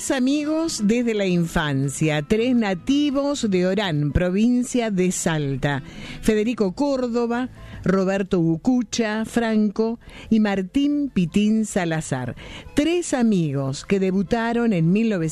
Tres amigos desde la infancia, tres nativos de Orán, provincia de Salta: Federico Córdoba, Roberto Ucucha Franco y Martín Pitín Salazar. Tres amigos que debutaron en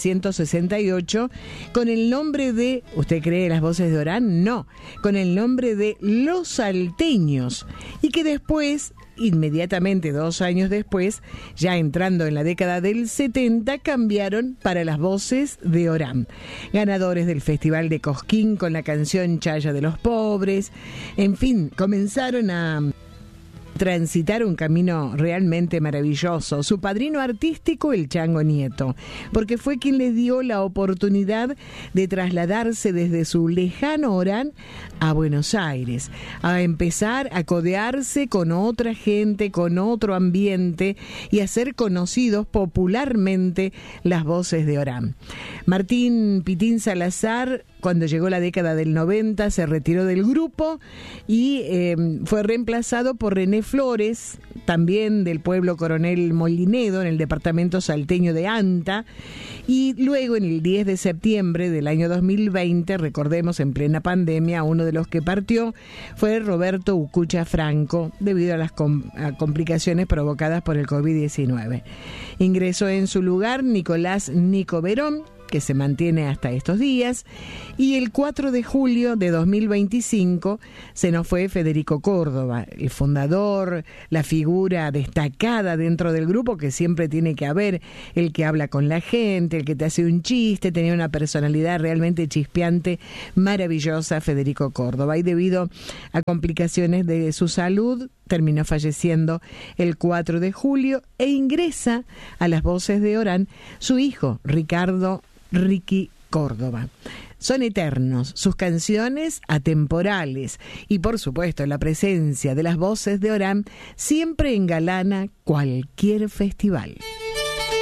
1968 con el nombre de, ¿usted cree Las Voces de Orán? No, con el nombre de Los Salteños, y que después, inmediatamente 2 años después, ya entrando en la década del 70, cambiaron para Las Voces de Orán. Ganadores del Festival de Cosquín con la canción Chaya de los Pobres. En fin, comenzaron a transitar un camino realmente maravilloso. Su padrino artístico, el Chango Nieto, porque fue quien le dio la oportunidad de trasladarse desde su lejano Orán a Buenos Aires, a empezar a codearse con otra gente, con otro ambiente, y a ser conocidos popularmente Las Voces de Orán. Martín Pitín Salazar, cuando llegó la década del 90, se retiró del grupo y fue reemplazado por René Flores, también del pueblo Coronel Molinedo, en el departamento salteño de Anta. Y luego, en el 10 de septiembre del año 2020, recordemos, en plena pandemia, uno de los que partió fue Roberto Ucucha Franco, debido a las complicaciones provocadas por el COVID-19. Ingresó en su lugar Nicolás Nico Verón, que se mantiene hasta estos días, y el 4 de julio de 2025 se nos fue Federico Córdoba, el fundador, la figura destacada dentro del grupo, que siempre tiene que haber, el que habla con la gente, el que te hace un chiste, tenía una personalidad realmente chispeante, maravillosa, Federico Córdoba, y debido a complicaciones de su salud terminó falleciendo el 4 de julio e ingresa a Las Voces de Orán su hijo, Ricky Córdoba. Son eternos, sus canciones atemporales, y por supuesto la presencia de Las Voces de Orán siempre engalana cualquier festival.